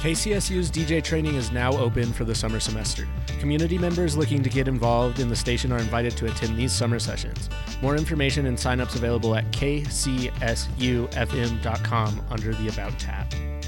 KCSU's DJ training is now open for the summer semester. Community members looking to get involved in the station are invited to attend these summer sessions. More information and signups available at kcsufm.com under the About tab.